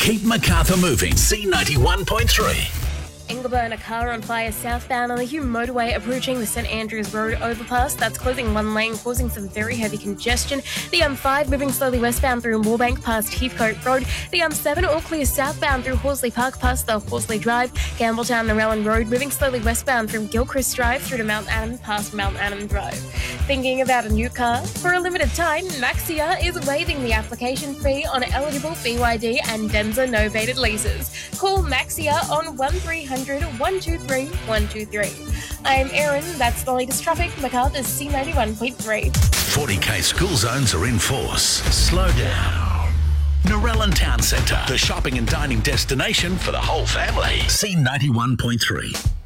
Keep Macarthur moving. C91.3. Ingleburn, a car on fire southbound on the Hume motorway approaching the St Andrews Road overpass. That's closing one lane, causing some very heavy congestion. The M5 moving slowly westbound through Moorbank past Heathcote Road. The M7 all clear southbound through Horsley Park past the Horsley Drive. Campbelltown Narellan Road moving slowly westbound from Gilchrist Drive through to Mount Adam past Mount Adam Drive. Thinking about a new car? For a limited time, Maxia is waiving the application fee on eligible BYD and Denza novated leases. Call Maxia on 1300 123 123. I'm Erin, that's the latest traffic. Macarthur's C91.3. 40k school zones are in force. Slow down. Narellan Town Centre, the shopping and dining destination for the whole family. C91.3.